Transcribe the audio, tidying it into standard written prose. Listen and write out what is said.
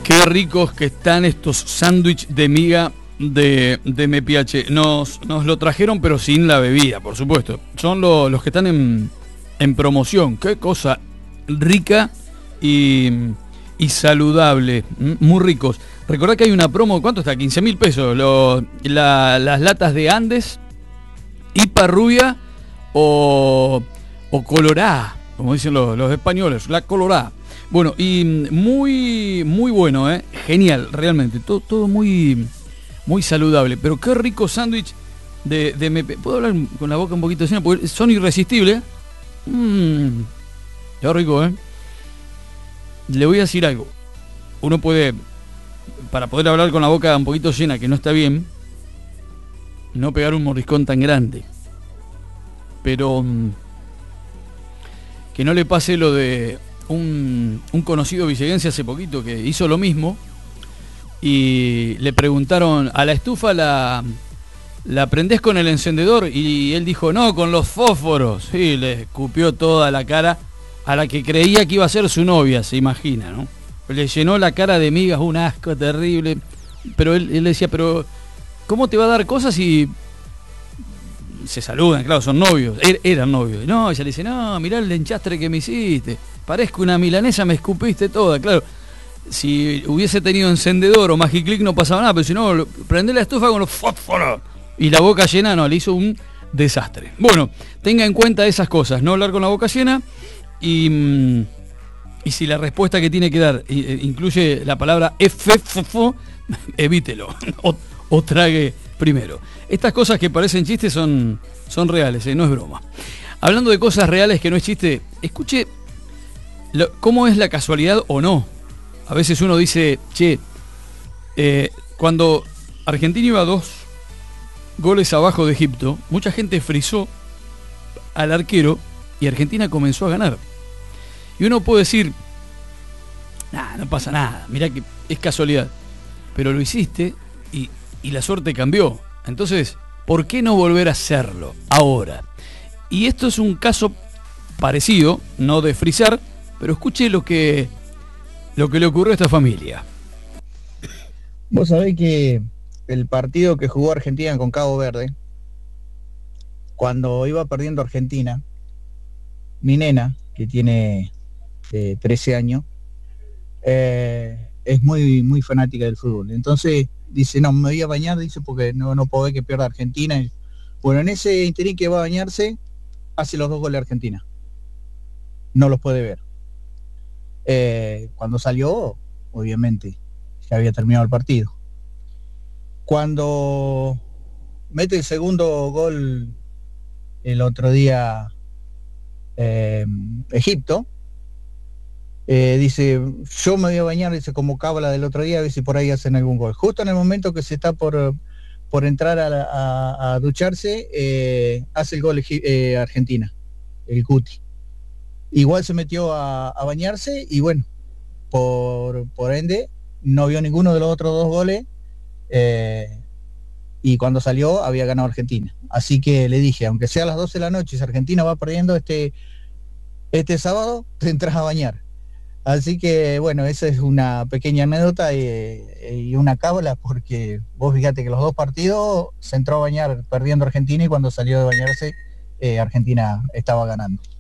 Qué ricos que están estos sándwiches de miga de MPH. Nos lo trajeron, pero sin la bebida, por supuesto. Son los que están en promoción. Qué cosa rica y saludable. Muy ricos. Recordá que hay una promo, ¿cuánto está? 15.000 pesos. Las latas de Andes, IPA rubia o colorá, como dicen los españoles, la colorá. Bueno, y muy bueno, genial, realmente, todo muy saludable, pero qué rico sándwich de MP. ¿Puedo hablar con la boca un poquito llena? Porque son irresistibles. Qué rico, Le voy a decir algo. Uno puede, para poder hablar con la boca un poquito llena, que no está bien, no pegar un mordiscón tan grande. Pero que no le pase lo de un conocido villeguense hace poquito que hizo lo mismo y le preguntaron, ¿a la estufa la prendés con el encendedor? Y él dijo, no, con los fósforos. Sí, le escupió toda la cara a la que creía que iba a ser su novia, se imagina, ¿no? Le llenó la cara de migas, un asco terrible. Pero él le decía, pero ¿cómo te va a dar cosas si se saludan? Claro, son novios, eran novios. No, ella le dice, no, mirá el enchastre que me hiciste, parezco una milanesa, me escupiste toda. Claro, si hubiese tenido encendedor o Magiclick no pasaba nada, pero si no, prendé la estufa con los fósforos y la boca llena, no, le hizo un desastre. Bueno, tenga en cuenta esas cosas, no hablar con la boca llena y si la respuesta que tiene que dar incluye la palabra FFF, evítelo o trague primero. Estas cosas que parecen chistes son reales, no es broma. Hablando de cosas reales que no es chiste, escuche cómo es la casualidad o no. A veces uno dice, che, cuando Argentina iba 2 goles abajo de Egipto, mucha gente frizó al arquero y Argentina comenzó a ganar. Y uno puede decir, no pasa nada, mirá que es casualidad. Pero lo hiciste y la suerte cambió. Entonces, ¿por qué no volver a hacerlo ahora? Y esto es un caso parecido, no de frizar, pero escuche lo que le ocurrió a esta familia. Vos sabés que el partido que jugó Argentina con Cabo Verde, cuando iba perdiendo Argentina, mi nena, que tiene 13 años, es muy fanática del fútbol. Entonces dice, no, me voy a bañar, dice, porque no puedo ver que pierda Argentina. Bueno, en ese interín que va a bañarse, hace los 2 goles de Argentina. No los puede ver. Cuando salió, obviamente, ya había terminado el partido. Cuando mete el segundo gol el otro día Egipto, dice, yo me voy a bañar, dice, como cábala del otro día, a ver si por ahí hacen algún gol. Justo en el momento que se está por entrar a ducharse, hace el gol Argentina, el Guti. Igual se metió a bañarse y bueno, por ende no vio ninguno de los otros 2 goles, y cuando salió había ganado Argentina. Así que le dije, aunque sea a las 12 de la noche, si Argentina va perdiendo este sábado, te entras a bañar. Así que bueno, esa es una pequeña anécdota y una cábala, porque vos fíjate que los 2 partidos se entró a bañar perdiendo Argentina y cuando salió de bañarse Argentina estaba ganando.